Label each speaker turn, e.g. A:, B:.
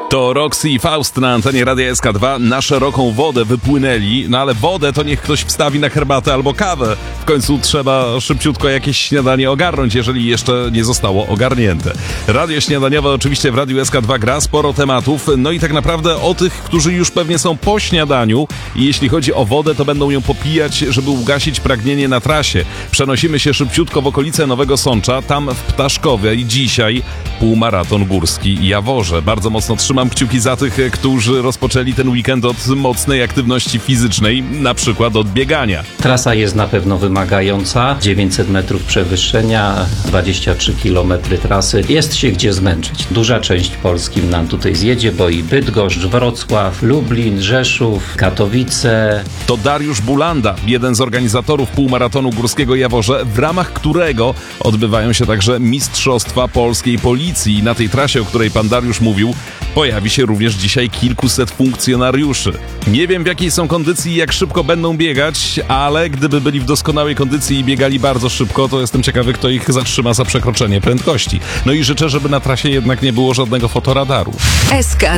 A: To Roxy i Faust na antenie Radia SK2 na szeroką wodę wypłynęli, no ale wodę to niech ktoś wstawi na herbatę albo kawę. W końcu trzeba szybciutko jakieś śniadanie ogarnąć, jeżeli jeszcze nie zostało ogarnięte. Radio śniadaniowe oczywiście w Radiu SK2 gra sporo tematów, no i tak naprawdę o tych, którzy już pewnie są po śniadaniu i jeśli chodzi o wodę, to będą ją popijać, żeby ugasić pragnienie na trasie. Przenosimy się szybciutko w okolice Nowego Sącza, tam w Ptaszkowie i dzisiaj półmaraton górski Jaworze. Bardzo mocno trzymam kciuki za tych, którzy rozpoczęli ten weekend od mocnej aktywności fizycznej, na przykład od biegania.
B: Trasa jest na pewno wymagająca, 900 metrów przewyższenia, 23 km trasy. Jest się gdzie zmęczyć. Duża część Polski nam tutaj zjedzie, bo i Bydgoszcz, Wrocław, Lublin, Rzeszów, Katowice.
A: To Dariusz Bulanda, jeden z organizatorów półmaratonu górskiego Jaworze, w ramach którego odbywają się także Mistrzostwa Polskiej Policji. I na tej trasie, o której pan Dariusz mówił, pojawi się również dzisiaj kilkuset funkcjonariuszy. Nie wiem, w jakiej są kondycji i jak szybko będą biegać, ale gdyby byli w doskonałej kondycji i biegali bardzo szybko, to jestem ciekawy, kto ich zatrzyma za przekroczenie prędkości. No i życzę, żeby na trasie jednak nie było żadnego fotoradaru.
C: SK